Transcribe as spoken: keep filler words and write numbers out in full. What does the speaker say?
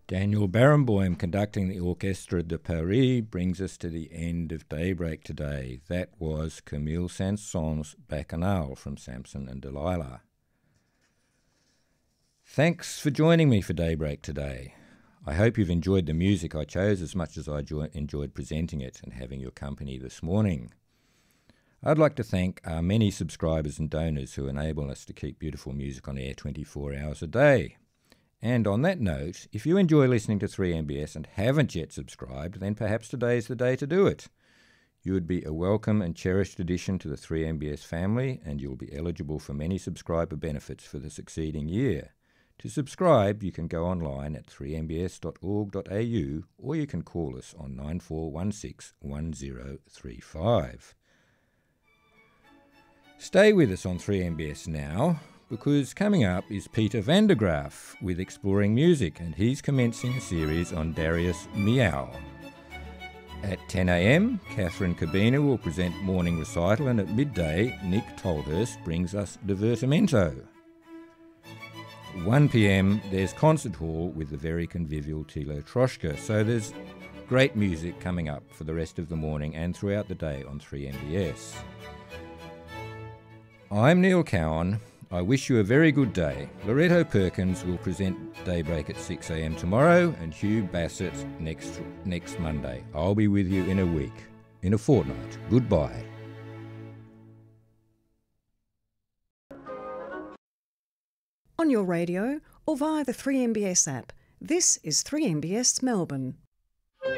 Daniel Barenboim conducting the Orchestre de Paris brings us to the end of Daybreak today. That was Camille Saint-Saëns' Bacchanal from Samson and Delilah. Thanks for joining me for Daybreak today. I hope you've enjoyed the music I chose as much as I jo- enjoyed presenting it and having your company this morning. I'd like to thank our many subscribers and donors who enable us to keep beautiful music on air twenty-four hours a day. And on that note, if you enjoy listening to three M B S and haven't yet subscribed, then perhaps today's the day to do it. You would be a welcome and cherished addition to the three M B S family, and you'll be eligible for many subscriber benefits for the succeeding year. To subscribe, you can go online at three m b s dot org dot a u, or you can call us on nine four one six one zero three five. Stay with us on three M B S now, because coming up is Peter van der Graaf with Exploring Music, and he's commencing a series on Darius Milhaud. At ten a m, Catherine Cabina will present Morning Recital, and at midday, Nick Tolhurst brings us Divertimento. one p m, there's Concert Hall with the very convivial Tilo Troschke, so there's great music coming up for the rest of the morning and throughout the day on three M B S. I'm Neil Cowan. I wish you a very good day. Loretto Perkins will present Daybreak at six a m tomorrow, and Hugh Bassett next next Monday. I'll be with you in a week, in a fortnight. Goodbye. On your radio or via the three M B S app, this is three M B S Melbourne.